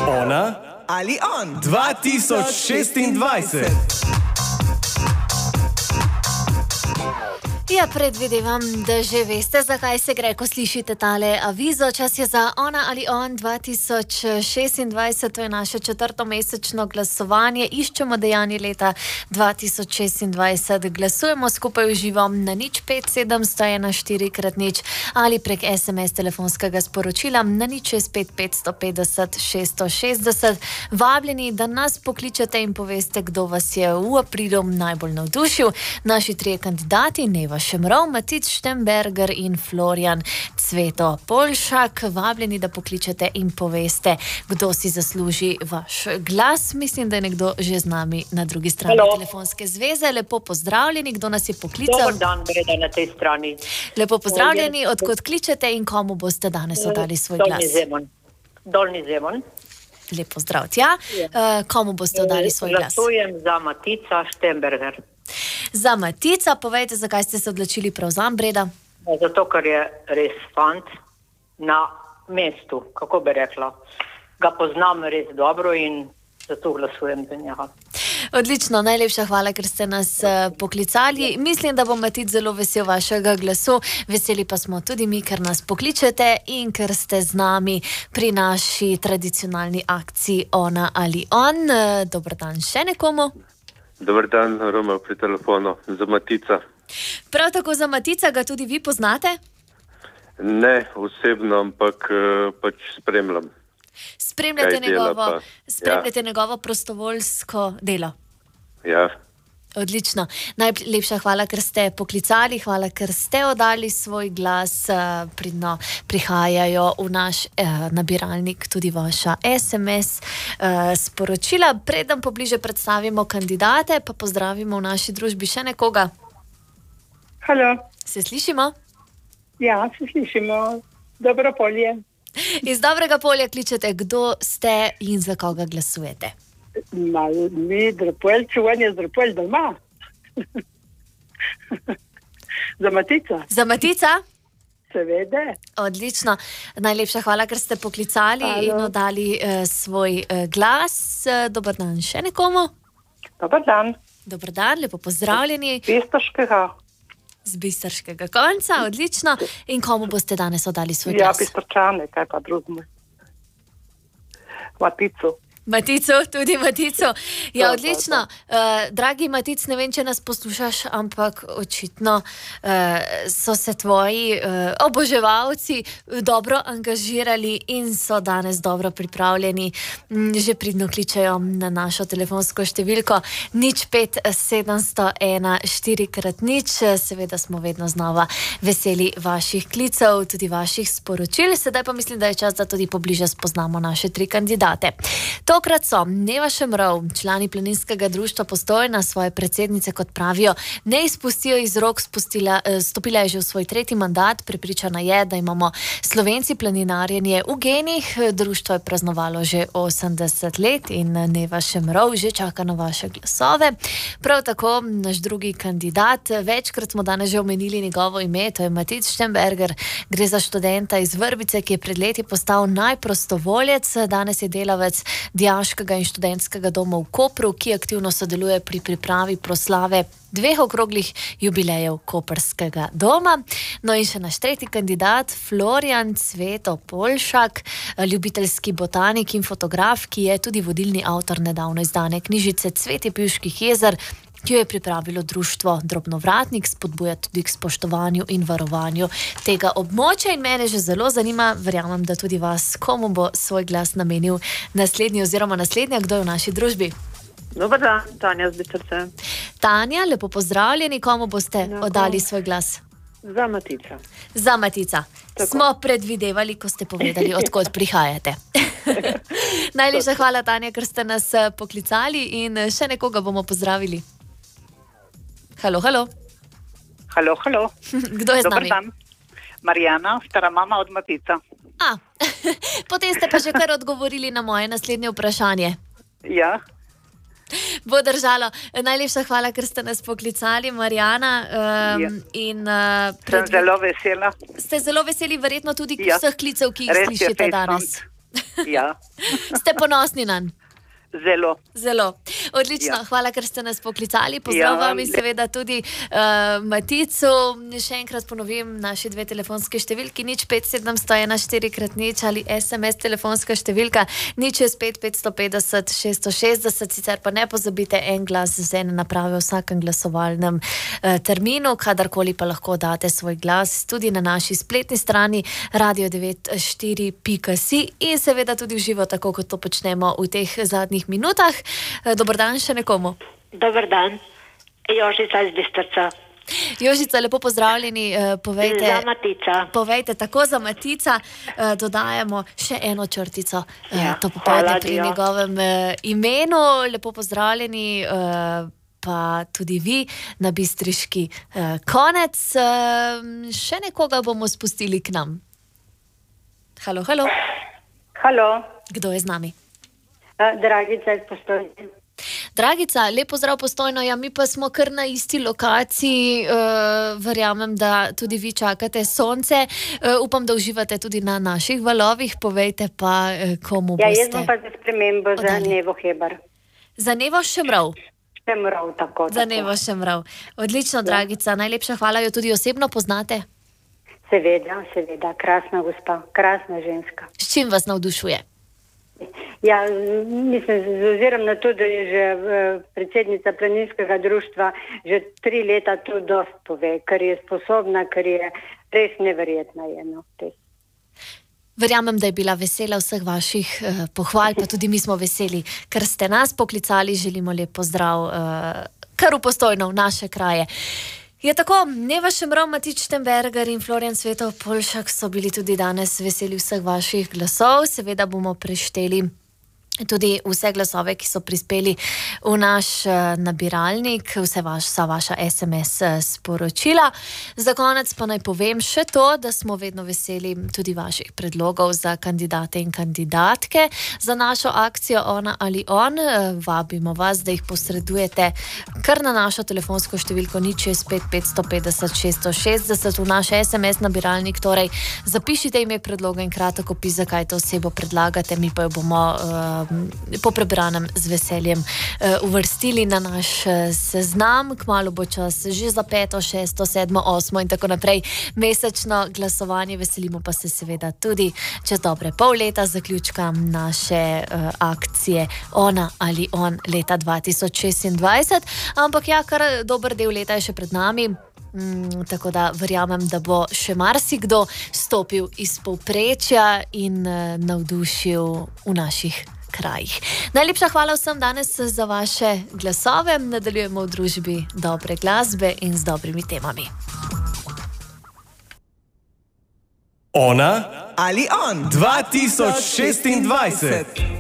Ona ali on 2026. Ja, predvidevam, da že veste, zakaj se gre, ko slišite tale avizo. Čas je za Ona ali on 2026, to je naše četrtomesečno glasovanje. Iščemo dejanje leta 2026. Glasujemo skupaj v živo na 057-101-4x0 ali prek SMS telefonskega sporočila na 065-550-660. Vabljeni, da nas pokličete in poveste, kdo vas je v aprilu najbolj navdušil. Naši trije kandidati, Neva Šemrov, Matic Štemberger in Florian Cveto Polšak. Vabljeni, da pokličete in poveste, kdo si zasluži vaš glas. Mislim, da je nekdo že z nami na drugi strani telefonske zveze. Lepo pozdravljeni, kdo nas je poklical? Dobar dan, Breda, na tej strani. Lepo pozdravljeni, odkot kličete in komu boste danes oddali svoj glas? Dolnji Zemon. Lep pozdrav tja. Komu boste oddali svoj glas? Glasujem za Matica Štemberger. Za Matica, povejte, zakaj ste se odločili prav za Breda? Zato, ker je res fant na mestu, kako bi rekla. Ga poznam res dobro in zato glasujem za njega. Odlično, najlepša hvala, ker ste nas poklicali. Mislim, da bo Matic zelo vesel vašega glasu. Veseli pa smo tudi mi, ker nas pokličete in ker ste z nami pri naši tradicionalni akciji Ona ali on. Dober dan še nekomu. Dobar dan, Roma pri telefonu, za Matica. Prav tako za Matica, ga tudi vi poznate? Ne osebno, ampak pač spremljam. Spremljate njegovo prostovoljsko delo? Ja. Odlično. Najlepša hvala, ker ste poklicali, hvala, ker ste oddali svoj glas. Pridno prihajajo v naš nabiralnik tudi vaša SMS sporočila. Preden pobliže predstavimo kandidate, pa pozdravimo v naši družbi še nekoga. Halo. Se slišimo? Ja, se slišimo. Dobro polje. Iz dobrega polja kličete, kdo ste in za koga glasujete? Mi Drpelj, čuvanje z Drpelj doma. Za Matica. Za Matica? Seveda. Odlično. Najlepša hvala, ker ste poklicali in oddali svoj glas. Dobar dan še nekomu. Dobar dan. Dobar dan, lepo pozdravljeni. Z Bistrškega konca, odlično. In komu boste danes oddali svoj glas? Ja, Bistrčane, kaj pa drugemu. Maticu. Matico, tudi Matico. Ja, odlično. Dragi Matic, ne vem, če nas poslušaš, ampak očitno so se tvoji oboževalci dobro angažirali in so danes dobro pripravljeni. Že pridno kličajo na našo telefonsko številko 057-101-4x0. Seveda smo vedno znova veseli vaših klicev, tudi vaših sporočil. Sedaj pa mislim, da je čas, da tudi pobliže spoznamo naše tri kandidate. Tokrat so Neva Šemrov, člani planinskega društva Postojna, svoje predsednice, kot pravijo, ne izpustijo iz rok, stopila je že v svoj tretji mandat, prepričana je, da imamo Slovenci planinarjenje v genih. Društvo je praznovalo že 80 let in Neva Šemrov že čaka na vaše glasove. Prav tako naš drugi kandidat, večkrat smo danes že omenili njegovo ime, to je Matic Štemberger. Gre za študenta iz Vrbice, ki je pred leti postal najprostovoljec, danes je delavec dijaškega in študentskega doma v Kopru, ki aktivno sodeluje pri pripravi proslave 2 okroglih jubilejev Koprskega doma. No in še naš tretji kandidat, Florian Cveto Polšak, ljubiteljski botanik in fotograf, ki je tudi vodilni avtor nedavno izdane knjižice Cvetje Pivških jezer, ki jo je pripravilo društvo Drobnovratnik, spodbuja tudi k spoštovanju in varovanju tega območja. In mene že zelo zanima, verjamem, da tudi vas, komu bo svoj glas namenil naslednji oziroma naslednja, kdo je v naši družbi? Dobar dan, Tanja z Bistrce. Tanja, lepo pozdravljeni, komu boste oddali svoj glas? Za Matica. Za Matica. Tako. Smo predvidevali, ko ste povedali, odkot prihajate. Najlepša hvala, Tanja, ker ste nas poklicali in še nekoga bomo pozdravili. Halo, halo. Halo, halo. Kdo je z nami? Dobar dan. Marijana, stara mama od Matica. Potem ste pa že kar odgovorili na moje naslednje vprašanje. Ja. Bo držalo. Najlepša hvala, ker ste nas poklicali, Marijana. Sem zelo vesela. Ste zelo veseli, verjetno tudi vseh klicev, ki jih slišite danes. Ja. Ste ponosni nanj? Zelo. Zelo. Odlično, hvala, ker ste nas poklicali. Pozdrav vam in seveda tudi Maticu. Še enkrat ponovim naši dve telefonske številki, 0571014x0 ali SMS telefonska številka 065500660. Sicer pa ne pozabite en glas z ene naprave v vsakem glasovalnem terminu, kadarkoli pa lahko date svoj glas tudi na naši spletni strani radio94.si in seveda tudi v živo, tako kot to počnemo v teh zadnjih minutah. Dober dan še nekomu. Dober dan, Jožica iz Bistrca. Jožica, lepo pozdravljeni. Za Matica. Povejte, tako za Matica dodajamo še eno črtico to hvala, popoldne pri njegovem imenu. Lepo pozdravljeni pa tudi vi na bistriški konec. Še nekoga bomo spustili k nam. Halo, halo. Halo. Kdo je z nami? Dragica iz Postojne. Dragica, lep pozdrav Postojno. Ja, mi pa smo kar na isti lokaciji. Verjamem, da tudi vi čakate sonce. Upam, da uživate tudi na naših valovih. Povejte pa, komu boste. Ja, jaz bom pa za spremembo za Nevo Hebar. Za Nevo Šemrov. Šemrov, tako. Za Nevo Šemrov. Odlično, Dragica. Najlepša hvala, jo tudi osebno poznate? Seveda, krasna gospa, krasna ženska. S čim vas navdušuje? Ja, mislim, ozirom na to, da je že predsednica planinskega društva že 3 leta to dost pove, ker je sposobna, ker je res neverjetna. Verjamem, da je bila vesela vseh vaših pohval, pa tudi mi smo veseli, ker ste nas poklicali. Želimo lep pozdrav kar v Postojno, v naše kraje. Je tako, Neva Šemrov, Matič Štemberger in Florjan Cvetov Polšak so bili tudi danes veseli vseh vaših glasov. Seveda bomo prešteli tudi vse glasove, ki so prispeli v naš nabiralnik, vsa vaša SMS sporočila. Za konec pa naj povem še to, da smo vedno veseli tudi vaših predlogov za kandidate in kandidatke za našo akcijo Ona ali on. Vabimo vas, da jih posredujete kar na našo telefonsko številko 065500660 v naš SMS nabiralnik. Torej, zapišite ime predloga in kratek opis, zakaj to osebo predlagate, mi pa jo bomo po prebranem z veseljem uvrstili na naš seznam. Kmalu bo čas že za 5., 6., 7., 8. in tako naprej mesečno glasovanje. Veselimo pa se seveda tudi čez dobre pol leta zaključka naše akcije Ona ali on leta 2026. Ampak ja, kar dober del leta je še pred nami. Tako da verjamem, da bo še marsikdo stopil iz povprečja in navdušil v naših krajih. Najlepša hvala vsem danes za vaše glasove. Nadaljujemo v družbi dobre glasbe in z dobrimi temami. Ona ali on 2026.